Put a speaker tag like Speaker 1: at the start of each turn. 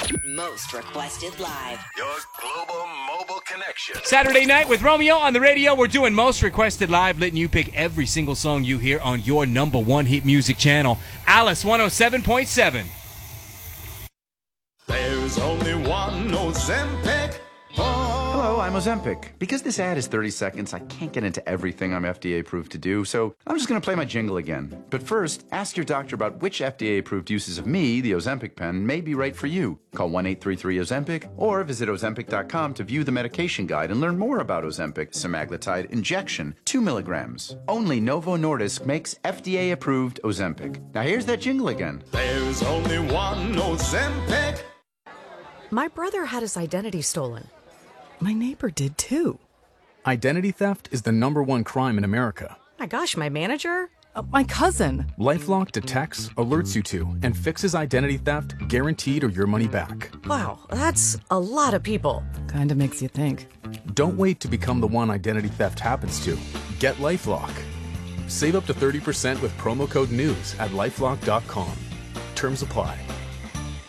Speaker 1: Most Requested Live.
Speaker 2: Your global mobile connection.
Speaker 3: Saturday night with Romeo on the radio. We're doing Most Requested Live, letting you pick every single song you hear on your number one hit music channel, Alice 107.7.
Speaker 4: There's only one Ozempic.
Speaker 5: Hello, I'm Ozempic. Because this ad is 30 seconds, I can't get into everything I'm FDA approved to do, so I'm just going to play my jingle again. But first, ask your doctor about which FDA approved uses of me, the Ozempic pen, may be right for you. Call 1-833-OZEMPIC or visit Ozempic.com to view the medication guide and learn more about Ozempic semaglutide injection, 2 milligrams. Only Novo Nordisk makes FDA approved Ozempic. Now here's that jingle again.
Speaker 4: There's only one Ozempic.
Speaker 6: My brother had his identity stolen. My neighbor did too.
Speaker 7: Identity theft is the #1 crime in America.
Speaker 6: My gosh, my manager? My cousin.
Speaker 7: LifeLock detects, alerts you to, and fixes identity theft guaranteed or your money back.
Speaker 6: Wow, that's a lot of people. Kinda makes you think.
Speaker 7: Don't wait to become the one identity theft happens to. Get LifeLock. Save up to 30% with promo code NEWS at LifeLock.com. Terms apply.